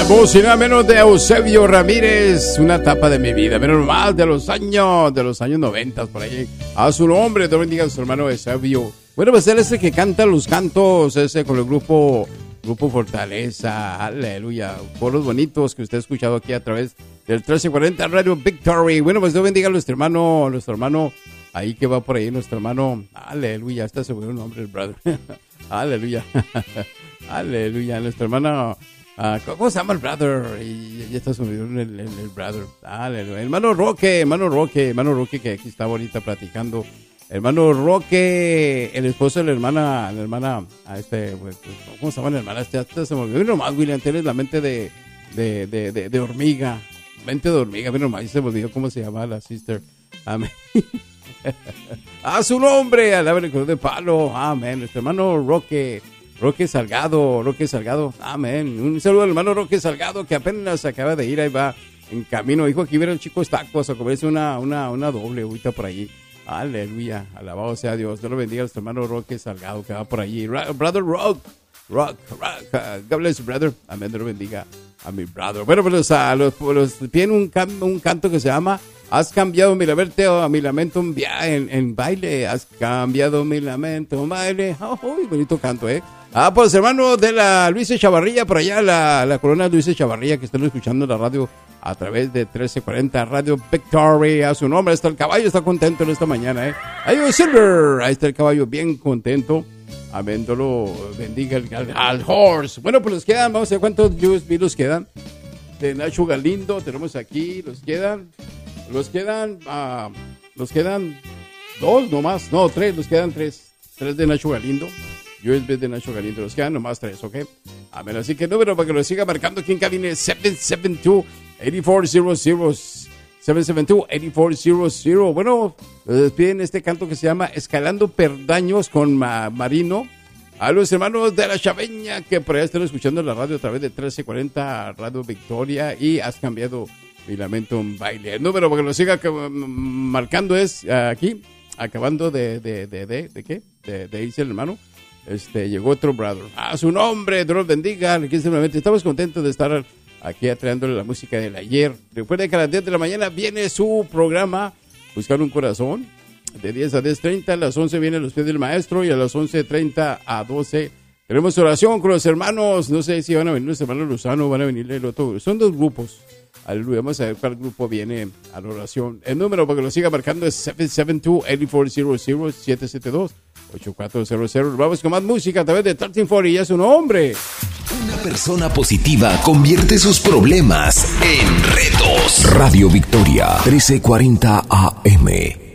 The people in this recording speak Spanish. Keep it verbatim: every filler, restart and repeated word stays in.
voz y nada menos de Eusebio Ramírez, una etapa de mi vida, menos mal de los años, de los años noventas por ahí. A su nombre, Dios bendiga a su hermano Eusebio. Bueno, pues él es el que canta los cantos, ese con el grupo, grupo Fortaleza, aleluya. Coros bonitos que usted ha escuchado aquí a través del trece cuarenta Radio Victory. Bueno, pues Dios bendiga a nuestro hermano, nuestro hermano, ahí que va por ahí, nuestro hermano, aleluya, está seguro el nombre del brother. Aleluya, aleluya, nuestro hermano. Uh, ¿Cómo se llama el brother? Y ya está subido el, el, el brother. Aleluya. Hermano Roque, hermano Roque, hermano Roque que aquí está ahorita platicando. Hermano Roque, el esposo de la hermana, la hermana, a este, ¿cómo se llama la hermana? Este, este se me olvidó. Nomás, William, tienes la mente de, de, de, de, de hormiga. Mente de hormiga, pero nomás se me olvidó cómo se llama la sister. Amén. A su nombre, alaben el color de palo. Amén. Nuestro hermano Roque. Roque Salgado, Roque Salgado, amén. Un saludo al hermano Roque Salgado que apenas acaba de ir, ahí va en camino. Dijo aquí vienen chicos tacos a comerse una, una, una doble ahorita por allí. Aleluya, alabado sea Dios. Dios lo bendiga a nuestro hermano Roque Salgado que va por allí. Brother Rock, Rock, Rock, uh, God bless you, brother. Amén, Dios lo bendiga a mi brother. Bueno, pues los, uh, los, los tiene un, can, un canto que se llama Has cambiado mi lamento, mi lamento en, en, en baile. Has cambiado mi lamento en baile. Oh, oh, bonito canto, eh. Ah, pues hermano de la Luis Chavarría, por allá la, la corona Luis Chavarría, que están escuchando en la radio a través de trece cuarenta Radio Victory. A su nombre está el caballo, está contento en esta mañana, eh. Ahí va Silver, ahí está el caballo bien contento. Amén, Dios lo bendiga al, al horse. Bueno, pues los quedan, vamos a ver cuántos U S B los quedan. De Nacho Galindo, tenemos aquí, los quedan, los quedan, uh, los quedan dos nomás, no, tres, los quedan tres, tres de Nacho Galindo. U S B de Nacho Galindo, los quedan nomás tres, ¿ok? Amén, así que el número para que lo siga marcando aquí en cabina es siete siete dos, ocho cuatro cero cero, siete siete dos, ocho cuatro cero cero. Bueno, les despiden este canto que se llama Escalando Perdaños con Ma- Marino. A los hermanos de la Chaveña que por allá están escuchando la radio a través de trece cuarenta Radio Victoria y Has cambiado mi lamento en baile. El número para que lo siga marcando es uh, aquí, acabando de, de, de, de, ¿de qué? De, de irse el hermano. Este, llegó otro brother. A su nombre, Dios los bendiga. Estamos contentos de estar aquí atrayéndole la música del ayer. Recuerden que a las diez de la mañana viene su programa Buscar un Corazón. De diez a diez treinta, a las once viene Los Pies del Maestro y a las once treinta a doce tenemos oración con los hermanos. No sé si van a venir los hermanos Lozano, van a venir el otro. Son dos grupos. Aleluya. Vamos a ver cuál grupo viene a la oración. El número para que lo siga marcando es siete siete dos, ocho cuatro cero cero, siete siete dos, ocho cuatro cero cero. Vamos con más música a través de trece cuarenta y es su nombre. Una persona positiva convierte sus problemas en retos. Radio Victoria, trece cuarenta A M.